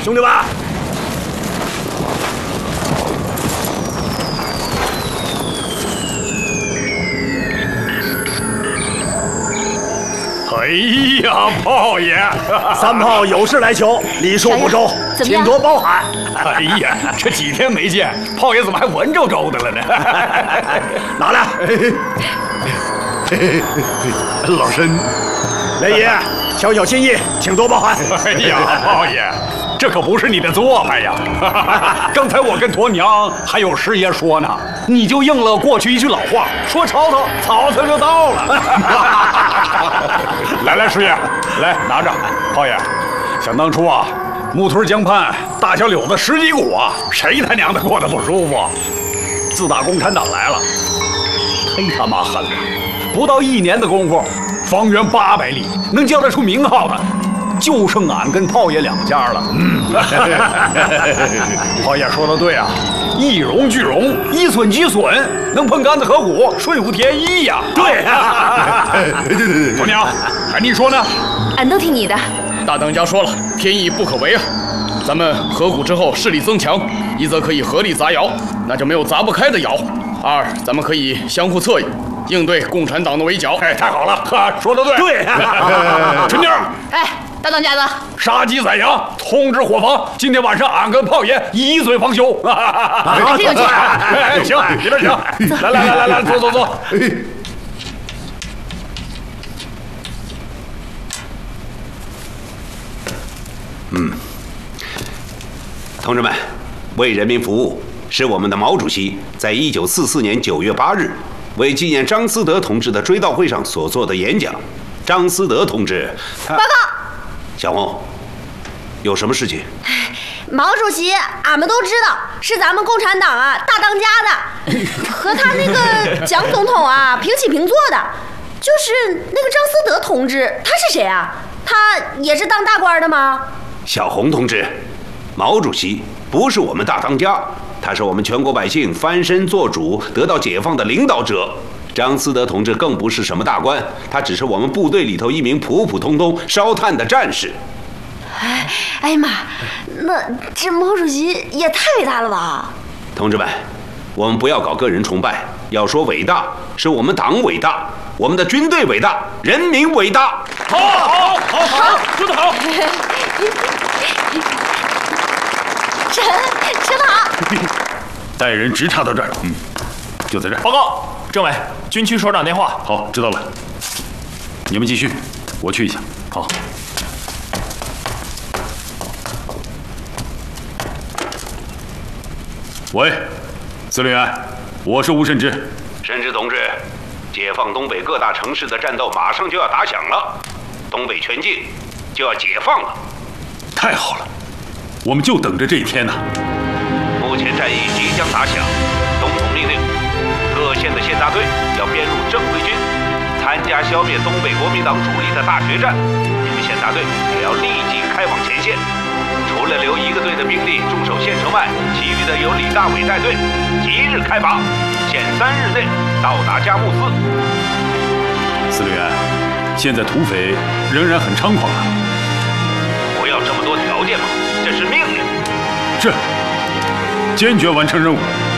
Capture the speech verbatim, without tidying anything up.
兄弟们！ 哎呀，炮爷！ 三炮有事来求，礼数不周，请多包涵。 哎呀，这几天没见，炮爷怎么还文绉绉的了呢？ 拿来。 老身， 雷爷，小小心意，请多包涵。 哎呀，炮爷，这可不是你的做派呀！刚才我跟驼娘还有师爷说呢，你就应了过去一句老话，说曹操，曹操就到了。来来，师爷，来拿着。炮爷，想当初啊，木屯江畔大小柳子十几股啊，谁他娘的过得不舒服？自打共产党来了，忒他妈狠了！不到一年的功夫，方圆八百里能叫得出名号的，就剩俺跟炮爷两家了。嗯，炮爷说的对啊，一荣俱荣，一损俱损，能碰杆子合谷，顺乎天意呀。对啊，婆娘，哎，你说呢？ 俺都听你的。 大当家说了，天意不可违啊。咱们合谷之后势力增强，一则可以合力砸窑，那就没有砸不开的窑；二，咱们可以相互策应，应对共产党的围剿。 哎，太好了，呵，说的对。对，陈丁， 哎，大当家的， 杀鸡宰羊，通知伙房，今天晚上俺跟炮爷一嘴方休。 好，这个哎，行，里边请。来来来来来，坐坐坐。 嗯，同志们，为人民服务是我们的毛主席在一九四四年九月八日为纪念张思德同志的追悼会上所做的演讲。张思德同志，他报告， 小红，有什么事情？ 毛主席，俺们都知道是咱们共产党啊大当家的，和他那个蒋总统啊平起平坐的。就是那个张思德同志，他是谁啊？他也是当大官的吗？ 小红同志，毛主席不是我们大当家，他是我们全国百姓翻身做主、得到解放的领导者。张思德同志更不是什么大官，他只是我们部队里头一名普普通通烧炭的战士。 哎，哎呀妈，那这毛主席也太伟大了吧！ 同志们，我们不要搞个人崇拜，要说伟大，是我们党伟大，我们的军队伟大，人民伟大。 好，好，好，好，说得好。 真真好。 带人直插到这儿，嗯，就在这儿。 报告，政委，军区首长电话。 好，知道了。你们继续，我去一下。好。喂，司令员，我是吴慎之。 慎之同志，解放东北各大城市的战斗马上就要打响了，东北全境就要解放了。 太好了，我们就等着这一天呢。 目前战役即将打响，总统命令各县的县大队要编入正规军，参加消灭东北国民党主力的大决战。你们县大队也要立即开往前线，除了留一个队的兵力驻守县城外，其余的由李大伟带队，即日开拔，限三日内到达佳木斯。 司令员，现在土匪仍然很猖狂啊！ 不要这么多条件嘛，这是命令。 是，坚决完成任务。